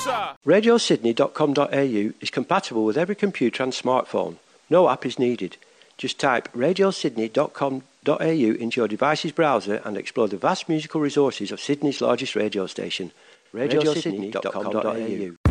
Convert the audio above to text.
sir. RadioSydney.com.au is compatible with every computer and smartphone. No app is needed. Just type RadioSydney.com.au into your device's browser and explore the vast musical resources of Sydney's largest radio station. RadioSydney.com.au